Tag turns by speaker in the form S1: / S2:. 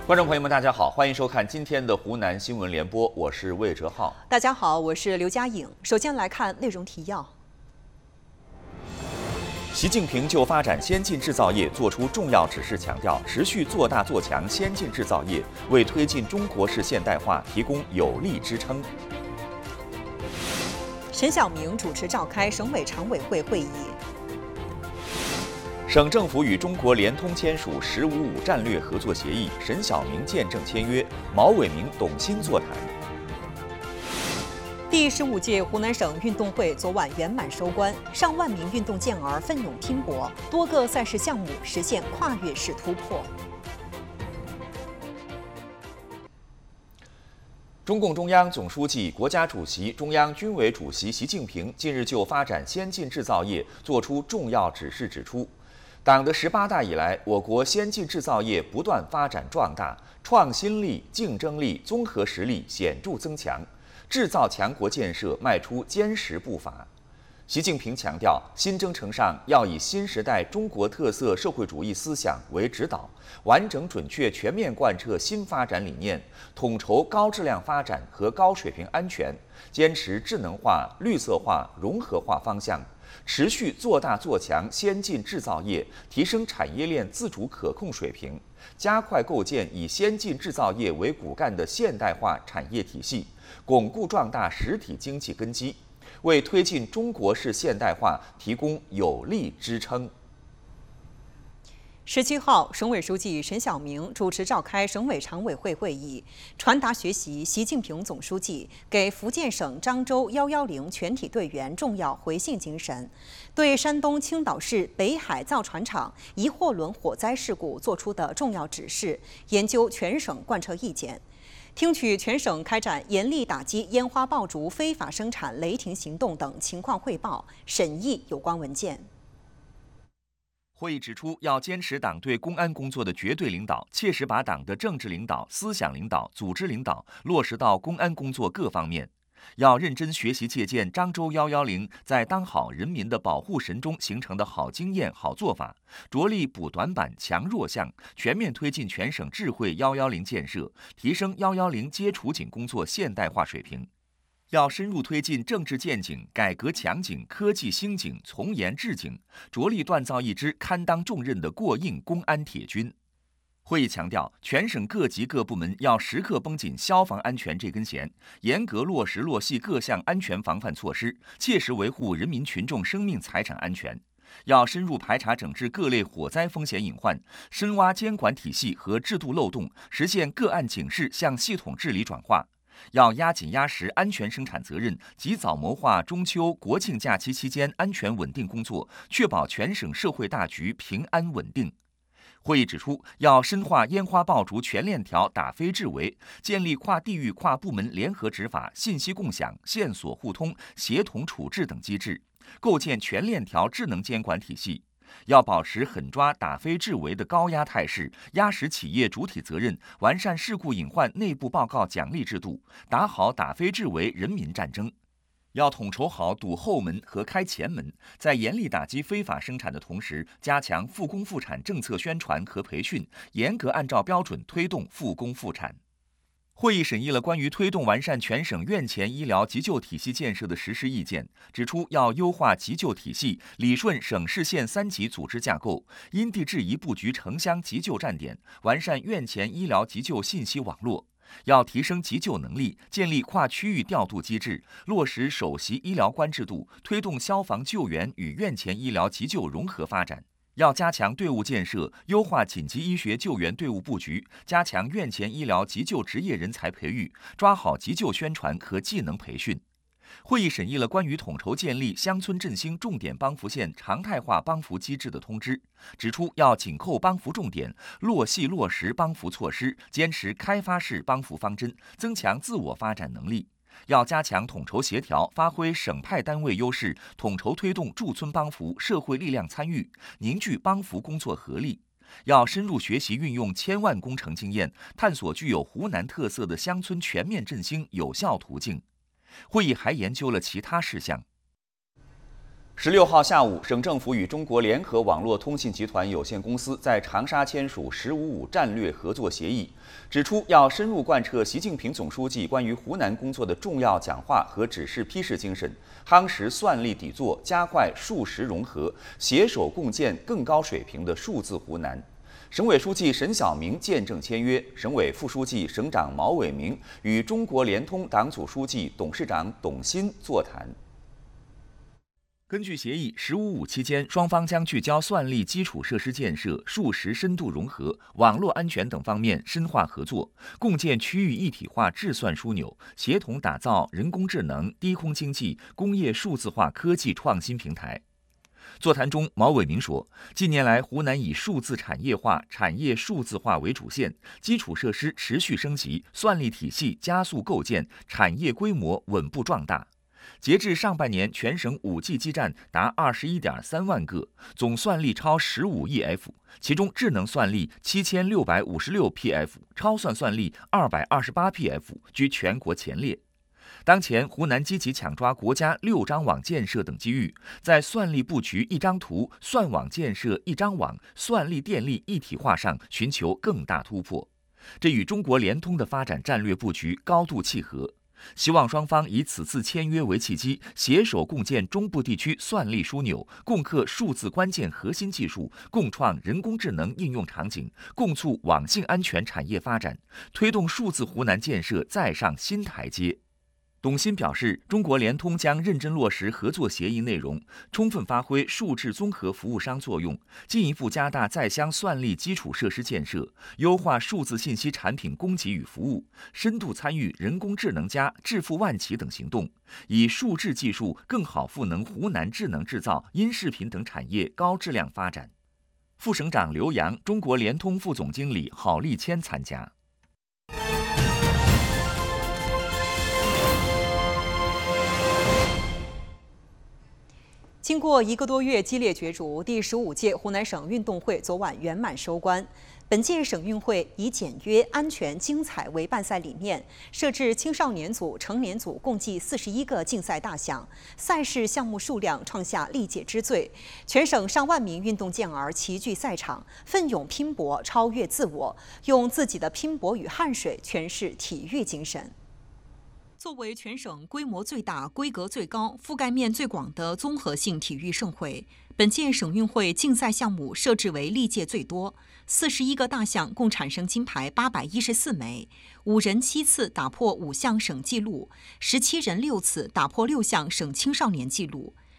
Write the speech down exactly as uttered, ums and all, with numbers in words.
S1: 观众朋友们，大家好，欢迎收看今天的湖南新闻联播，我是魏哲浩。
S2: 大家好，我是刘佳颖。首先来看内容提要。
S1: 习近平就发展先进制造业作出重要指示，强调持续做大做强先进制造业，为推进中国式现代化提供有力支撑。
S2: 沈晓明主持召开省委常委会会议。
S1: 省政府与中国联通签署“十五五”战略合作协议，沈晓明见证签约，毛伟明、董欣座谈。
S2: 第十五届湖南省运动会昨晚圆满收官，上万名运动健儿奋勇拼搏，多个赛事项目实现跨越式突破。
S1: 中共中央总书记、国家主席、中央军委主席习近平近日就发展先进制造业作出重要指示，指出，党的十八大以来，我国先进制造业不断发展壮大，创新力、竞争力、综合实力显著增强，制造强国建设迈出坚实步伐。习近平强调，新征程上要以新时代中国特色社会主义思想为指导，完整准确全面贯彻新发展理念，统筹高质量发展和高水平安全，坚持智能化、绿色化、融合化方向，持续做大做强先进制造业，提升产业链自主可控水平，加快构建以先进制造业为骨干的现代化产业体系，巩固壮大实体经济根基，为推进中国式现代化提供有力支撑。
S2: 十七号，省委书记沈晓明主持召开省委常委会会议，传达学习习近平总书记给福建省漳州一一零全体队员重要回信精神，对山东青岛市北海造船厂一货轮火灾事故作出的重要指示，研究全省贯彻意见。听取全省开展严厉打击烟花爆竹非法生产雷霆行动等情况汇报，审议有关文件。
S1: 会议指出，要坚持党对公安工作的绝对领导，切实把党的政治领导、思想领导、组织领导落实到公安工作各方面。要认真学习借鉴漳州一一零在当好人民的保护神中形成的好经验、好做法，着力补短板、强弱项，全面推进全省智慧一一零建设，提升一一零接处警工作现代化水平。要深入推进政治建警、改革强警、科技兴警、从严治警，着力锻造一支堪当重任的过硬公安铁军。会议强调，全省各级各部门要时刻绷紧消防安全这根弦，严格落实落细各项安全防范措施，切实维护人民群众生命财产安全。要深入排查整治各类火灾风险隐患，深挖监管体系和制度漏洞，实现个案警示向系统治理转化。要压紧压实安全生产责任，及早谋划中秋、国庆假期期间安全稳定工作，确保全省社会大局平安稳定。会议指出，要深化烟花爆竹全链条打非治为，建立跨地域、跨部门联合执法、信息共享、线索互通、协同处置等机制，构建全链条智能监管体系。要保持狠抓打非治为的高压态势，压实企业主体责任，完善事故隐患内部报告奖励制度，打好打非治为人民战争。要统筹好堵后门和开前门，在严厉打击非法生产的同时，加强复工复产政策宣传和培训，严格按照标准推动复工复产。会议审议了关于推动完善全省院前医疗急救体系建设的实施意见，指出要优化急救体系，理顺省市县三级组织架构，因地制宜布局城乡急救站点，完善院前医疗急救信息网络。要提升急救能力，建立跨区域调度机制，落实首席医疗官制度，推动消防救援与院前医疗急救融合发展。要加强队伍建设，优化紧急医学救援队伍布局，加强院前医疗急救职业人才培育，抓好急救宣传和技能培训。会议审议了关于统筹建立乡村振兴重点帮扶县常态化帮扶机制的通知，指出要紧扣帮扶重点，落细落实帮扶措施，坚持开发式帮扶方针，增强自我发展能力。要加强统筹协调，发挥省派单位优势，统筹推动驻村帮扶社会力量参与，凝聚帮扶工作合力。要深入学习运用千万工程经验，探索具有湖南特色的乡村全面振兴有效途径。会议还研究了其他事项。 十六号下午，省政府与中国联合网络通信集团有限公司在长沙签署“十五五”战略合作协议，指出要深入贯彻习近平总书记关于湖南工作的重要讲话和指示批示精神，夯实算力底座，加快数实融合，携手共建更高水平的数字湖南。省委书记沈晓明见证签约，省委副书记、省长毛伟明与中国联通党组书记、董事长董鑫座谈。根据协议，“十五五”期间，双方将聚焦算力基础设施建设、数实深度融合、网络安全等方面深化合作，共建区域一体化智算枢纽，协同打造人工智能、低空经济、工业数字化科技创新平台。座谈中，毛伟明说，近年来湖南以数字产业化、产业数字化为主线，基础设施持续升级，算力体系加速构建，产业规模稳步壮大。截至上半年，全省 五 G 基站达 二十一点三万个，总算力超十五亿 F， 其中智能算力七千六百五十六 P F， 超算算力二百二十八 P F， 居全国前列。当前，湖南积极抢抓国家六张网建设等机遇，在算力布局一张图、算网建设一张网、算力电力一体化上寻求更大突破，这与中国联通的发展战略布局高度契合。希望双方以此次签约为契机，携手共建中部地区算力枢纽，共克数字关键核心技术，共创人工智能应用场景，共促网信安全产业发展，推动数字湖南建设再上新台阶。董鑫表示，中国联通将认真落实合作协议内容，充分发挥数智综合服务商作用，进一步加大在乡算力基础设施建设，优化数字信息产品供给与服务，深度参与人工智能加、致富万企等行动，以数智技术更好赋能湖南智能制造、音视频等产业高质量发展。副省长刘洋、中国联通副总经理郝立谦参加。
S2: 经过一个多月激烈角逐，第十五届湖南省运动会昨晚圆满收官。本届省运会以简约、安全、精彩为办赛理念，设置青少年组、成年组共计四十一个竞赛大项，赛事项目数量创下历届之最。全省上万名运动健儿齐聚赛场，奋勇拼搏，超越自我，用自己的拼搏与汗水诠释体育精神。作为全省规模最大、规格最高、覆盖面最广的综合性体育盛会，本届省运会竞赛项目设置为历届最多，四十一个大项共产生金牌八百一十四枚，五人七次打破五项省纪录，十七人六次打破六项省青少年纪录。